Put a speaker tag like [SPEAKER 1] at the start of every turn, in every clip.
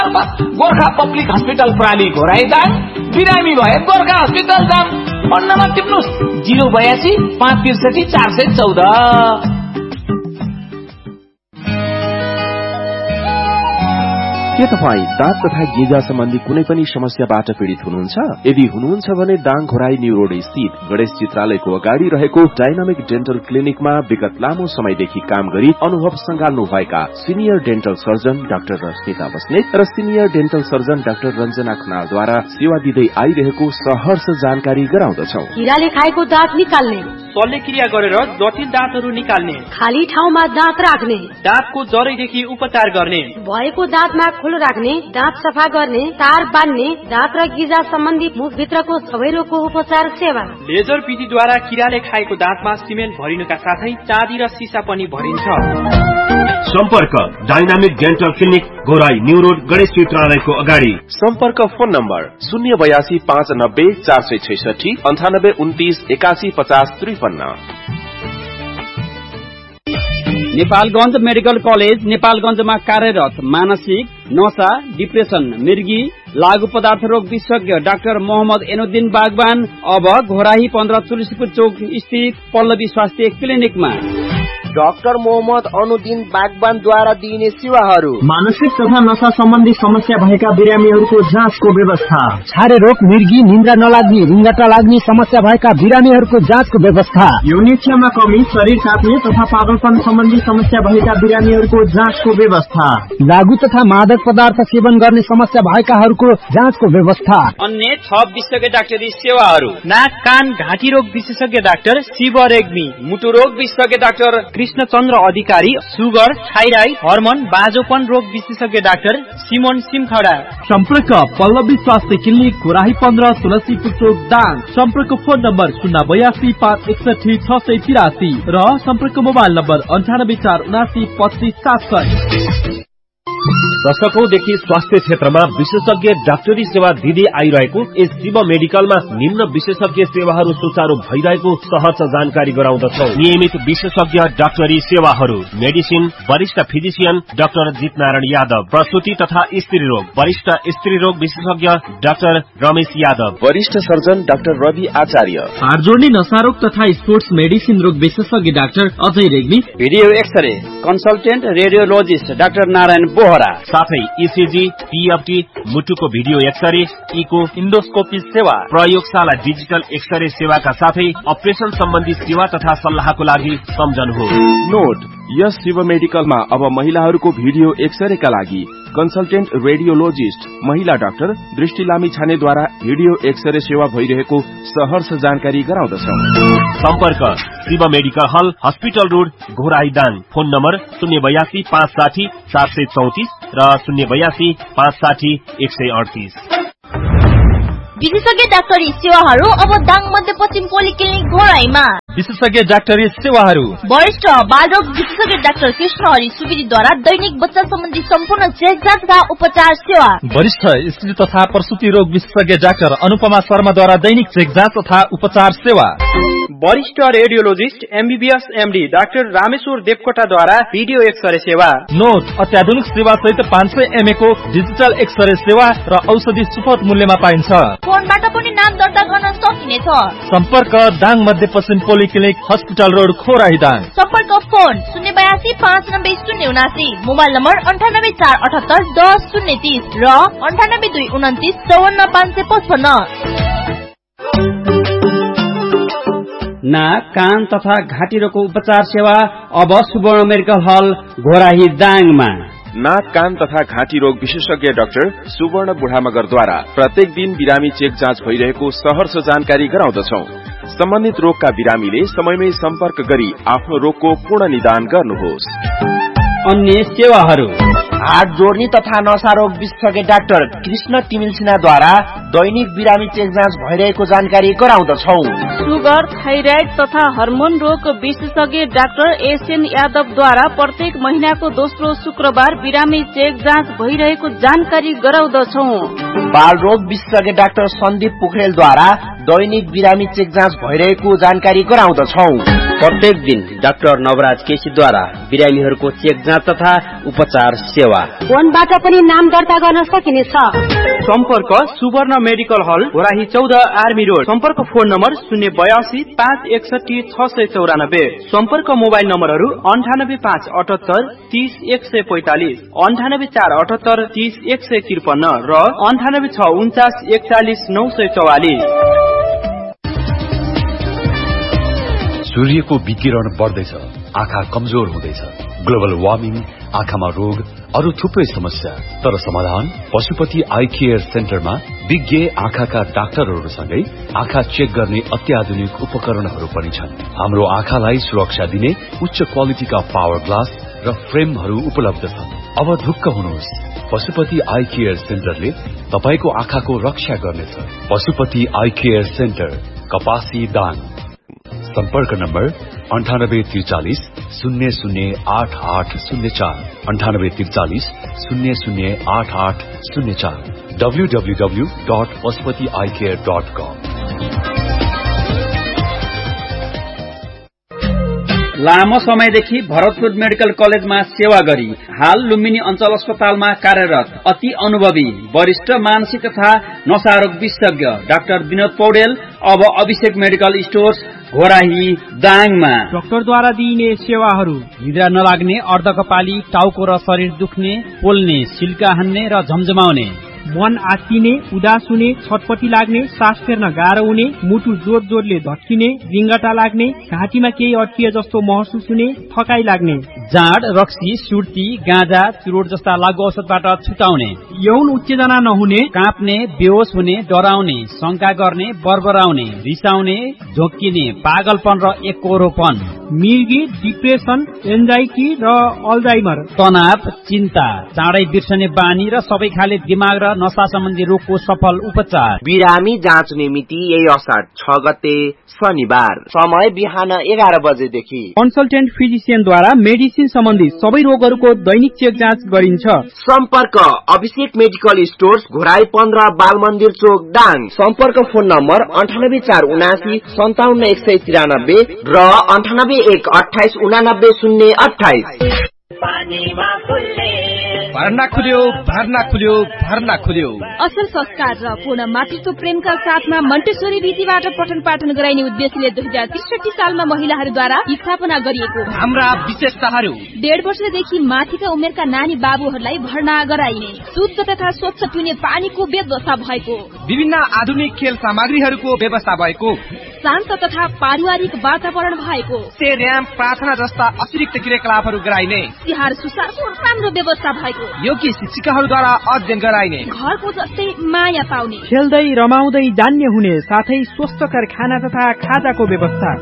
[SPEAKER 1] Gorkha public hospital प्राली घोराइदाङ बिरामी भए Gorkha hospital जाम phone number टिप्नुस् 082 563 414
[SPEAKER 2] के तपाईँ दाँत तथा गिजा सम्बन्धी कुनै पनि समस्याबाट पीड़ित हुनुहुन्छ? यदि हुनुहुन्छ भने दाङ घोराई न्यू रोड स्थित गणेश चित्रालयको अगाडि रहेको डाइनामिक डेन्टल क्लिनिकमा विगत लामो समयदेखि काम गरी अनुभव संगाल्नु भएका senior dental surgeon doctor Rashmita Basnet र senior dental surgeon doctor Ranjana खनालद्वारा सेवा दिँदै आइरहेको सहर्ष जानकारी गराउँदछौ।
[SPEAKER 3] कीराले खाएको दाँत निकाल्ने,
[SPEAKER 4] शल्यक्रिया गरेर जटिल दाँतहरू निकाल्ने,
[SPEAKER 3] खाली ठाउँमा दाँत राख्ने,
[SPEAKER 4] दाँतको जरैदेखि उपचार गर्ने,
[SPEAKER 3] भएको दाँतमा खोल राख्ने, दाँत सफा गर्ने, तार बान्ने, दाँत र गिजा सम्बन्धी मुखभित्रको सबै रोगको उपचार सेवा।
[SPEAKER 4] लेजर विधिद्वारा किराले खाएको दाँतमा सिमेन्ट भरिनुका साथै चाँदी र सिसा पनि भरिन्छ।
[SPEAKER 5] सम्पर्क dynamic dental clinic Ghorahi new road Ganesh चित्रालयको अगाडि।
[SPEAKER 2] सम्पर्क phone number 082 590 466 98 29 81 50 53।
[SPEAKER 6] Nepalgunj medical college नेपालगञ्जमा कार्यरत मानसिक, नशा, डिप्रेसन, मृगी, लागू पदार्थ रोग विशेषज्ञ डाक्टर मोहम्मद एनुद्दिन बागवान अब घोराही 15 तुलसीपुर चौक स्थित पल्लवी स्वास्थ्य क्लिनिकमा।
[SPEAKER 7] डाक्टर मोहम्मद अनुद्दिन बागवानद्वारा दिइने सेवाहरू:
[SPEAKER 8] मानसिक तथा नशा सम्बन्धी समस्या भएका बिरामीहरूको जाँचको व्यवस्था,
[SPEAKER 9] छारे रोग, मृगी, निन्द्रा नलाग्ने, रुङ्गटा लाग्ने समस्या भएका बिरामीहरूको जाँचको व्यवस्था,
[SPEAKER 8] यौनिच्छामा कमी, शरीर काट्ने तथा पागलपन सम्बन्धी समस्या भएका बिरामीहरूको जाँचको व्यवस्था,
[SPEAKER 9] लागू तथा मादक पदार्थ सेवन गर्ने समस्या भएकाहरूको जाँचको व्यवस्था,
[SPEAKER 4] अन्य थप विशेषज्ञ डाक्टरी सेवाहरू: नाक, कान, घाँटी रोग विशेषज्ञ डाक्टर शिव रेग्मी, मुटु रोग विशेषज्ञ डाक्टर कृष्णचन्द्र अधिकारी, सुगर, थाइराइड, हर्मोन, बाजोपन रोग विशेषज्ञ डाक्टर सिमोन सिमखडा।
[SPEAKER 10] सम्पर्क पल्लवी स्वास्थ्य क्लिनिक घोराही 15 तुलसीपुर चौक दाङ। सम्पर्क फोन नम्बर 082 561 683 र सम्पर्क मोबाइल नम्बर 98 479 25 700।
[SPEAKER 5] दशकौंदेखि स्वास्थ्य क्षेत्रमा विशेषज्ञ डाक्टरी सेवा दिँदै आइरहेको यस शिव मेडिकलमा निम्न विशेषज्ञ सेवाहरू सुचारू भइरहेको सहज जानकारी गराउँदछौ। नियमित विशेषज्ञ डाक्टरी सेवाहरू: मेडिसिन, वरिष्ठ फिजिशियन डाक्टर जितनारायण यादव, प्रसूति तथा स्त्री रोग वरिष्ठ स्त्री रोग विशेषज्ञ डाक्टर रमेश यादव,
[SPEAKER 2] वरिष्ठ सर्जन डाक्टर रवि आचार्य,
[SPEAKER 10] हाड जोड्ने नशा रोग तथा स्पोर्ट्स मेडिसिन रोग विशेषज्ञ doctor Ajay Regmi,
[SPEAKER 6] video x-ray consultant radiologist doctor Narayan Bohra,
[SPEAKER 5] साथै इसिजी, पीएफटी, मुटुको भिडियो एक्सरे, इको, इन्डोस्कोपी सेवा, प्रयोगशाला डिजिटल एक्सरे सेवाका साथै अपरेसन सम्बन्धी सेवा तथा सल्लाहको लागि सम्झनुहोस्।
[SPEAKER 2] नोट: यस शिव मेडिकलमा अब महिलाहरूको भिडियो एक्सरेका लागि कन्सल्टेन्ट रेडियोलोजिस्ट महिला डाक्टर दृष्टि लामी छानेद्वारा भिडियो एक्सरे सेवा भइरहेको सहर्ष जानकारी गराउँदछौ।
[SPEAKER 5] सम्पर्क शिव मेडिकल हल, hospital road, Ghorahi Dang. Phone number 082 560 734 र 082 560 138।
[SPEAKER 11] विशेषज्ञ डाक्टरी सेवाहरू अब दाङ मध्यपश्चिम पोलिक्लिनिक घोराईमा।
[SPEAKER 10] विशेषज्ञ डाक्टरी सेवाहरू:
[SPEAKER 11] वरिष्ठ बालरोग विशेषज्ञ डाक्टर कृष्ण हरि सुवेदीद्वारा दैनिक बच्चा सम्बन्धी सम्पूर्ण चेक जाँच तथा उपचार सेवा,
[SPEAKER 10] वरिष्ठ स्त्री तथा प्रसूति रोग विशेषज्ञ डाक्टर अनुपमा शर्माद्वारा दैनिक चेक जाँच तथा उपचार सेवा,
[SPEAKER 4] वरिष्ठ radiologist MBBS MD doctor Rameshwar देवकोटाद्वारा video x-ray सेवा।
[SPEAKER 10] नोट: अत्याधुनिक सेवा सहित 500 mA को डिजिटल एक्सरे सेवा र औषधि सुपथ मूल्यमा पाइन्छ।
[SPEAKER 11] फोनबाट पनि नाम दर्ता गर्न सकिनेछ।
[SPEAKER 10] सम्पर्क दाङ मध्यपश्चिम polyclinic hospital road Ghorahi Dang.
[SPEAKER 11] सम्पर्क फोन 082 590 079, मोबाइल नम्बर 98 478 10 030 र 98 229 54 555।
[SPEAKER 6] नाक, कान तथा घाँटी रोगको उपचार सेवा अब सुवर्ण मेडिकल हल घोराही दाङमा।
[SPEAKER 2] नाक, कान तथा घाँटी रोग विशेषज्ञ डाक्टर सुवर्ण बुढामगरद्वारा प्रत्येक दिन बिरामी चेक जाँच भइरहेको सहर्ष जानकारी गराउँदछौ। सम्बन्धित रोगका बिरामीले समयमै सम्पर्क गरी आफ्नो रोगको पूर्ण निदान गर्नुहोस्।
[SPEAKER 6] अन्य सेवाहरू:
[SPEAKER 7] हाड जोड्ने तथा नशा रोग विशेषज्ञ डाक्टर कृष्ण तिमिल सिन्हाद्वारा दैनिक बिरामी चेक जाँच भइरहेको जानकारी गराउँदछौ।
[SPEAKER 12] सुगर, थाइराइड तथा हर्मोन रोग विशेषज्ञ डाक्टर एसएन यादवद्वारा प्रत्येक महिनाको दोस्रो शुक्रबार बिरामी चेक जाँच भइरहेको जानकारी गराउँदछौ।
[SPEAKER 7] बाल रोग विशेषज्ञ डाक्टर सन्दीप पोखरेलद्वारा दैनिक बिरामी चेक जाँच भइरहेको जानकारी गराउँदछौ।
[SPEAKER 6] प्रत्येक दिन डाक्टर नवराज केसीद्वारा बिरामीहरूको चेक जाँच तथा उपचार सेवा।
[SPEAKER 3] फोनबाट पनि नाम दर्ता गर्न सकिनेछ।
[SPEAKER 4] सम्पर्क सुवर्ण मेडिकल हल घोराही 14 आर्मी रोड। सम्पर्क फोन नम्बर 082 561 694। सम्पर्क मोबाइल नम्बरहरू 9858 30 145, 9848 30 153 र 9849 41 944।
[SPEAKER 13] सूर्यको विकिरण बढ्दैछ, आँखा कमजोर हुँदैछ, ग्लोबल वार्मिङ, आँखामा रोग, अरू थुप्रै समस्या। तर समाधान पशुपति आई केयर सेन्टरमा विज्ञ आँखाका डाक्टरहरूसँगै आँखा चेक गर्ने अत्याधुनिक उपकरणहरू पनि छन्। हाम्रो आँखालाई सुरक्षा दिने उच्च क्वालिटीका पावर ग्लास र फ्रेमहरू उपलब्ध छन्। अब ढुक्क हुनुहोस्, पशुपति आई केयर सेन्टरले तपाईको आँखाको रक्षा गर्नेछ। पशुपति आई केयर सेन्टर, कपासी दाङ। सम्पर्क नम्बर 9843 008804, 9843 008804, www.pashupatieyecare.com।
[SPEAKER 6] लामो समयदेखि भरतपुर मेडिकल कलेजमा सेवा गरी हाल लुम्बिनी अञ्चल अस्पतालमा कार्यरत अति अनुभवी वरिष्ठ मानसिक तथा नशारोग विशेषज्ञ डाक्टर विनोद पौडेल अब अभिषेक मेडिकल स्टोर्स घोराही दाङमा
[SPEAKER 14] डाक्टरद्वारा दिइने सेवाहरू निद्रा नलाग्ने, अर्धकपाली, टाउको र शरीर दुख्ने, पोल्ने, सिल्का हान्ने र झमझमाउने, मन आत्तिने, उदास हुने, छटपटी लाग्ने, सास फेर्न गाह्रो हुने, मुटु जोर जोरले धड्किने, रिङ्गटा लाग्ने, घाँटीमा केही अड्किए जस्तो महसुस हुने, थकाई लाग्ने,
[SPEAKER 6] जाँड, रक्सी, सुर्ती, गाँजा, चुरोट जस्ता लागु औषधबाट छुटाउने,
[SPEAKER 14] यौन उत्तेजना नहुने,
[SPEAKER 6] काँप्ने, बेहोस हुने, डराउने, शंका गर्ने, बरबराउने, रिसाउने, झोक्किने, पागलपन र एककोरोपन,
[SPEAKER 14] मिर्गी, डिप्रेसन, एन्जाइटी र अल्जाइमर,
[SPEAKER 6] तनाव, चिन्ता, चाँडै बिर्सने बानी र सबै खाले दिमाग र नशा सम्बन्धी रोगको सफल उपचार।
[SPEAKER 7] बिरामी जाँच्ने मिति यही असार 6 गते शनिबार, समय बिहान 11 बजेदेखि।
[SPEAKER 14] कन्सल्टेन्ट फिजिसियनद्वारा मेडिसिन सम्बन्धी सबै रोगहरूको दैनिक चेक जाँच गरिन्छ।
[SPEAKER 7] सम्पर्क अभिषेक मेडिकल स्टोर्स घोराई 15 बाल मन्दिर चोक दाङ। सम्पर्क फोन नम्बर 98479 57193 र 9818289028।
[SPEAKER 15] भर्ना खुल्यो।
[SPEAKER 11] असल संस्कार र पूर्ण मातृत्व प्रेमका साथमा मन्टेश्वरी रीतिबाट पठन पाठन गराइने उद्देश्यले 2063 सालमा महिलाहरूद्वारा स्थापना गरिएको
[SPEAKER 15] हाम्रा विशेषताहरू:
[SPEAKER 11] 1.5 वर्षदेखि माथिका उमेरका नानी बाबुहरूलाई भर्ना गराइने, शुद्ध तथा स्वच्छ पिउने पानीको व्यवस्था भएको,
[SPEAKER 15] विभिन्न आधुनिक खेल सामग्रीहरूको व्यवस्था भएको,
[SPEAKER 11] शान्त तथा पारिवारिक वातावरण भएको,
[SPEAKER 15] र्याम्प, प्रार्थना जस्ता अतिरिक्त क्रियाकलापहरू गराइने,
[SPEAKER 11] तिहार सुसारको राम्रो व्यवस्था भएको,
[SPEAKER 15] योग्य शिक्षिकाहरूद्वारा अध्ययन गराइने,
[SPEAKER 11] घरको जस्तै माया पाउने,
[SPEAKER 14] खेल्दै रमाउँदै जान्ने हुने, साथै स्वस्थकर खाना तथा खाजाको व्यवस्था।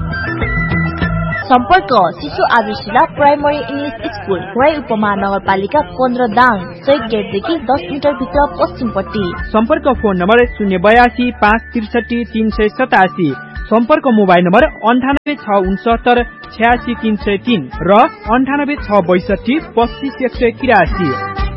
[SPEAKER 11] सम्पर्क शिशु आदर्शिला प्राइमरी इंग्लिश स्कूल घोराई उपमहानगरपालिका 15 दाङ, चेक गेटदेखि 10 मिटर भित्र पश्चिमपट्टि।
[SPEAKER 14] सम्पर्क फोन नम्बर 082 563 387, सम्पर्क मोबाइल नम्बर 98 669 86 303 र 98 662 25 183।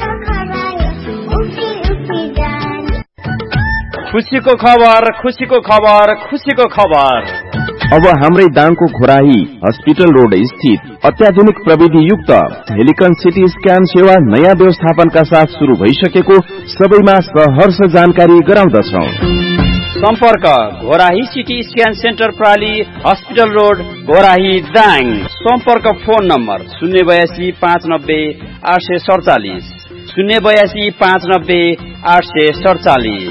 [SPEAKER 6] खुसीको खबर, खुसीको खबर, खुसीको खबर।
[SPEAKER 2] अब हाम्रै दाङको घोराही हस्पिटल रोड स्थित अत्याधुनिक प्रविधि युक्त हेलिकन सिटी स्क्यान सेवा नयाँ व्यवस्थापनका साथ शुरू भइसकेको सबैमा सहर्ष जानकारी गराउँदछौ।
[SPEAKER 6] सम्पर्क Ghorahi CT scan centre प्राली hospital road Ghorahi Dang. सम्पर्क फोन नम्बर 082 590 847, 082 590 847।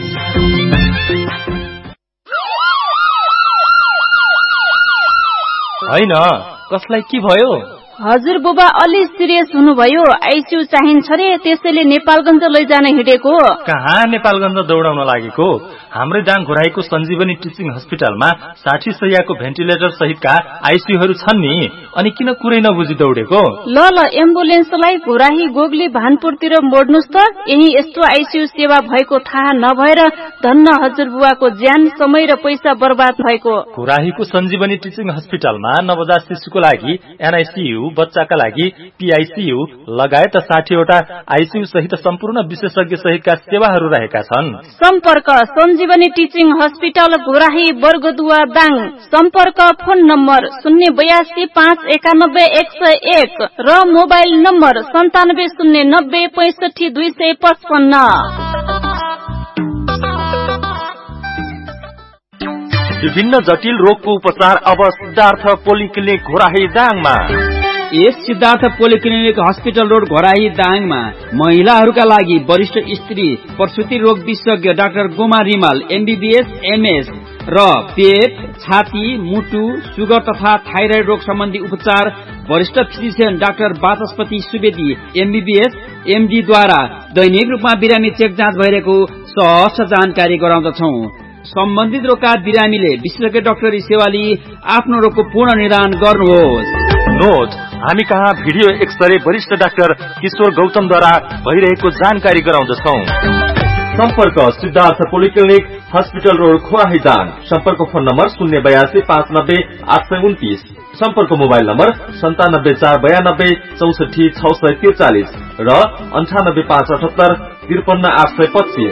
[SPEAKER 5] हैन, कसलाई के भयो?
[SPEAKER 12] हजुर बुबा अलि सिरियस हुनुभयो, आइसियु चाहिन्छ रे, त्यसैले नेपालगञ्ज लैजान हिँडेको।
[SPEAKER 5] कहाँ नेपालगञ्ज दौडाउन लागेको? हाम्रै दाङ घोराईको सञ्जीवनी टिचिङ हस्पिटलमा 60 शैय्याको भेन्टिलेटर सहितका आइसियुहरू छन् नि।
[SPEAKER 16] अनि किन कुरै नबुझी दौडेको?
[SPEAKER 12] ल एम्बुलेन्सलाई घोराही गोगली भानपुरतिर मोड्नुस् त। यही यस्तो आइसियु सेवा भएको थाहा नभएर धन्न हजुरबुवाको ज्यान, समय र पैसा बर्बाद भएको।
[SPEAKER 16] घोराहीको सञ्जीवनी टिचिङ हस्पिटलमा नवजात शिशुको लागि एनआइसियु, बच्चाका लागि पीआईसीयु लगायत 60 वटा आइसियु सहित सम्पूर्ण विशेषज्ञ सहितका सेवाहरू रहेका छन्।
[SPEAKER 12] सम्पर्क सञ्जीवनी टिचिङ हस्पिटल घोराही बर्गदुवा दाङ। सम्पर्क फोन नम्बर 082 591 101 र मोबाइल नम्बर 9709065255।
[SPEAKER 16] विभिन्न जटिल रोगको उपचार अब सिद्धार्थ पोलिक्लिनिक घोराही दाङमा।
[SPEAKER 6] यस Siddhartha polyclinic hospital road Ghorahi दाङमा महिलाहरूका लागि वरिष्ठ स्त्री प्रसुति रोग विशेषज्ञ doctor Goma Rimal MBBS MS र पेट, छाती, मुटु, सुगर तथा थाइराइड रोग सम्बन्धी उपचार वरिष्ठ फिजिशियन डाक्टर वाचस्पति सुवेदी एमबीबीएस एमडी द्वारा दैनिक रूपमा बिरामी चेक जाँच भइरहेको सहज जानकारी गराउँदछौं। सम्बन्धित रोगका बिरामीले विशेषज्ञ डाक्टरी सेवा लिई आफ्नो रोगको पूर्ण निदान गर्नुहोस्।
[SPEAKER 16] नोट, हामी कहाँ भिडियो एक्सरे वरिष्ठ डाक्टर किशोर गौतमद्वारा भइरहेको जानकारी गराउँदछौं। सम्पर्क Siddhartha polyclinic hospital road Ghorahi Dang. सम्पर्क फोन नम्बर 082 590 829। सम्पर्क मोबाइल नम्बर 97 492 64 643 र 98 578 53 825।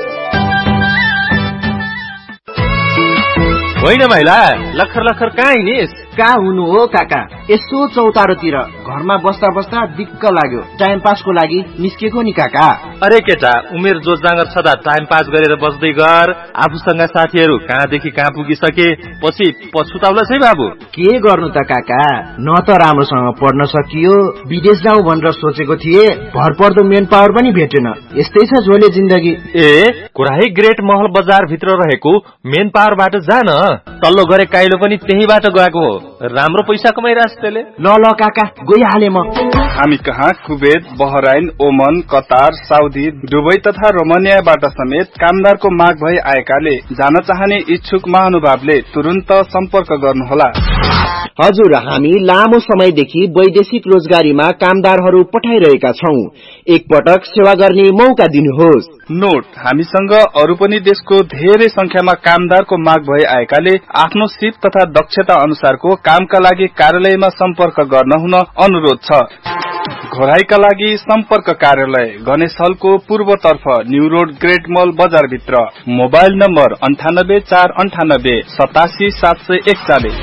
[SPEAKER 16] होइन महिला, लखर कहाँ हिँडिस?
[SPEAKER 7] कहाँ हुनु हो काका, यसो चौतारोतिर घरमा बस्दा बस्दा दिक्क लाग्यो, टाइम पासको लागि निस्केको नि काका।
[SPEAKER 16] अरे केटा, उमेर जोजागर छदा टाइम पास गरेर बस्दै गर। आफूसँग साथीहरू कहाँदेखि कहाँ पुगिसके, पछि पछुताउला है बाबु।
[SPEAKER 7] के गर्नु त काका, न त राम्रोसँग पढ्न सकियो, विदेश जाउँ भनेर सोचेको थिए, भरपर्दो मेन पावर पनि भेटेन। यस्तै छ झोले जिन्दगी।
[SPEAKER 16] ए, घोराही ग्रेट महल बजार भित्र रहेको मेन पावरबाट जान, तल्लो गरे काइलो पनि त्यहीबाट गएको हो। राम्रो पैसा कमाइरहेछ त्यसले।
[SPEAKER 7] ल काका, गइहाले म।
[SPEAKER 17] हामी कहाँ कुवेत, बहराइन, ओमन, कतार, साउदी, दुबई तथा रोमानियाबाट समेत कामदारको माग भई आएकाले जान चाहने इच्छुक महानुभावले तुरुन्त सम्पर्क गर्नुहोला।
[SPEAKER 7] हजुर, हामी लामो समयदेखि वैदेशिक रोजगारीमा कामदारहरू पठाइरहेका छौं। एकपटक सेवा गर्ने मौका दिनुहोस्।
[SPEAKER 17] नोट, हामीसँग अरू पनि देशको धेरै संख्यामा कामदारको माग भई आएकाले आफ्नो सिप तथा दक्षता अनुसारको कामका लागि कार्यालयमा सम्पर्क गर्न हुन अनुरोध छ। घोराहीका लागि सम्पर्क कार्यालय गणेश हलको पूर्वतर्फ न्यू रोड ग्रेट मल बजार भित्र। Mobile number 98 498 87 741।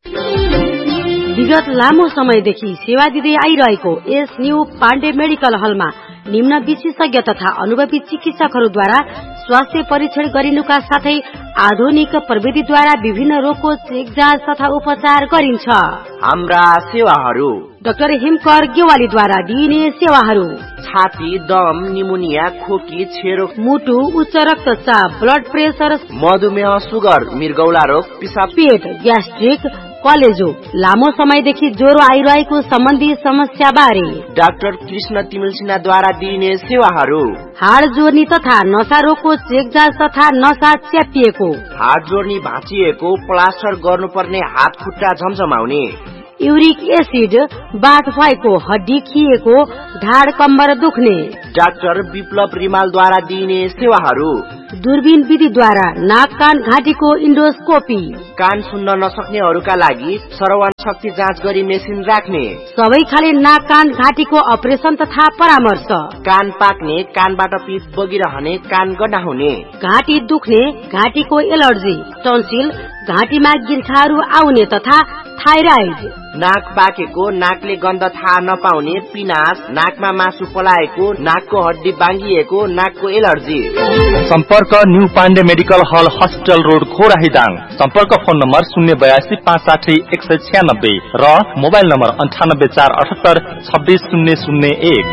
[SPEAKER 3] विगत लामो समयदेखि सेवा दिँदै आइरहेको यस न्यू पाण्डे मेडिकल हलमा निम्न विशेषज्ञ तथा अनुभवी चिकित्सकहरूद्वारा स्वास्थ्य परीक्षण गरिनुका साथै आधुनिक प्रविधिद्वारा विभिन्न रोगको चेक जाँच तथा उपचार गरिन्छ।
[SPEAKER 7] हाम्रा सेवाहरू:
[SPEAKER 3] डाक्टर हिमकर गेवालीद्वारा दिइने सेवाहरू:
[SPEAKER 7] छाती, दम, निमोनिया, खोकी, छेरो,
[SPEAKER 3] मुटु, उच्च रक्तचाप, ब्लड प्रेसर,
[SPEAKER 7] मधुमेह, सुगर, मृगौला रोग, पिसाब,
[SPEAKER 3] पेट, ग्यास्ट्रिक, कलेजो, लामो समयदेखि ज्वरो आइरहेको सम्बन्धी समस्या बारे
[SPEAKER 7] डाक्टर कृष्ण तिमिल सिन्हाद्वारा दिइने सेवाहरू:
[SPEAKER 3] हाड जोर्नी तथा नसा रोगको चेक जाँच तथा नसा च्यापिएको,
[SPEAKER 7] हाड जोर्नी भाँचिएको, प्लास्टर गर्नुपर्ने हात खुट्टा झमझमाउने,
[SPEAKER 3] युरिक एसिड, बाथ भएको, हड्डी खिएको, ढाड कम्बर दुख्ने,
[SPEAKER 7] डाक्टर विप्लव रिमालद्वारा दिइने सेवाहरू:
[SPEAKER 3] दूरबीन विधिद्वारा नाक कान घाँटीको इन्डोस्कोपी,
[SPEAKER 7] कान सुन्न नसक्नेहरूका लागि श्रवण शक्ति जाँच गरी मेसिन राख्ने,
[SPEAKER 3] सबै खाले नाक कान घाँटीको अपरेसन तथा परामर्श,
[SPEAKER 7] कान पाक्ने, कानबाट पिप बगिरहने, कान गड्डा हुने,
[SPEAKER 3] घाँटी दुख्ने, घाँटीको एलर्जी, टन्सिल, घाँटीमा गिर्खाहरू आउने तथा थाइराइड,
[SPEAKER 7] नाक पाकेको, नाकले गन्ध थाहा नपाउने, पिनास, नाकमा मासु पलाएको, नाकको हड्डी बाङ्गिएको, नाकको एलर्जी।
[SPEAKER 16] सम्पर्क न्यू पाण्डे मेडिकल हल हस्पिटल रोड घोराही दाङ। सम्पर्क फोन नम्बर 082 560 196 र मोबाइल नम्बर 98 478 26001।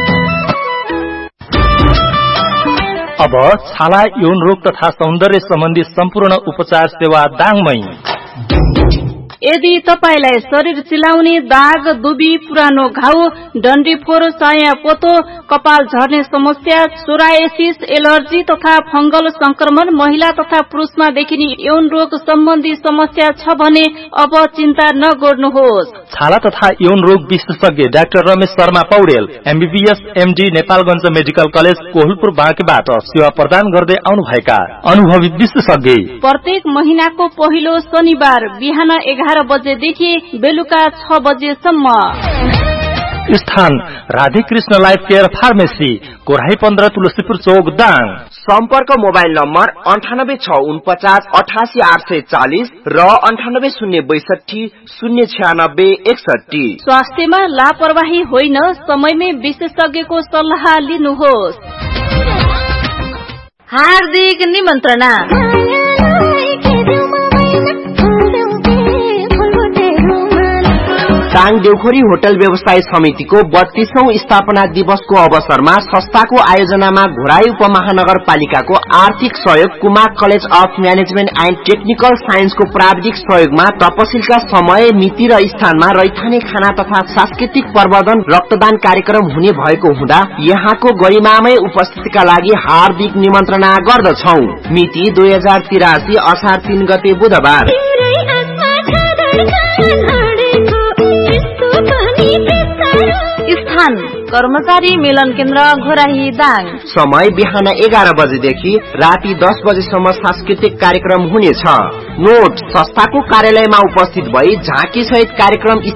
[SPEAKER 16] अब छाला, यौन रोग तथा सौन्दर्य सम्बन्धी सम्पूर्ण उपचार सेवा दाङमै।
[SPEAKER 12] यदि तपाईलाई शरीर चिलाउने, दाग, दुबी, पुरानो घाउ, डन्डीफोर, चाया पोतो, कपाल झर्ने समस्या, सोरायसिस, एलर्जी तथा फंगल संक्रमण, महिला तथा पुरुषमा देखिने यौन रोग सम्बन्धी समस्या छ भने अब चिन्ता नगर्नुहोस्।
[SPEAKER 16] छाला तथा यौन रोग विशेषज्ञ doctor Ramesh Sharma Paudel MBBS MD Nepalgunj medical college Kohalpur बाँकेबाट सेवा प्रदान गर्दै आउनुभएका अनुभवी विशेषज्ञ
[SPEAKER 12] प्रत्येक महिनाको पहिलो शनिबार बिहान 11 बजेदेखि बेलुका 6 बजेसम्म।
[SPEAKER 16] स्थान Radhekrishna life care pharmacy Korahi 15 Tulsipur चौक दाङ।
[SPEAKER 7] सम्पर्क मोबाइल नम्बर 9864 88840 र 9802 09661।
[SPEAKER 12] स्वास्थ्यमा लापरवाही होइन, समयमै विशेषज्ञको सल्लाह लिनुहोस्।
[SPEAKER 11] हार्दिक निमन्त्रणा।
[SPEAKER 7] दाङ देउखोरी होटल व्यवसाय समितिको 32औं स्थापना दिवसको अवसरमा संस्थाको आयोजनामा घोराई उपमहानगरपालिकाको आर्थिक सहयोग, Kumar college of management and technical साइन्सको प्राविधिक सहयोगमा तपसिलका समय, मिति र स्थानमा रैथाने खाना तथा सांस्कृतिक प्रवर्धन रक्तदान कार्यक्रम हुने भएको हुँदा यहाँको गरिमामय उपस्थितिका लागि हार्दिक निमन्त्रणा गर्दछौ। मिति 2083 असार 3 गते बुधबार।
[SPEAKER 11] स्थान कर्मचारी मिलन केन्द्र घोराही दाङ।
[SPEAKER 7] समय बिहान 11 बजेदेखि राति 10 बजेसम्म सांस्कृतिक कार्यक्रम हुनेछ। नोट, संस्थाको कार्यालयमा उपस्थित भई झाँकी सहित कार्यक्रम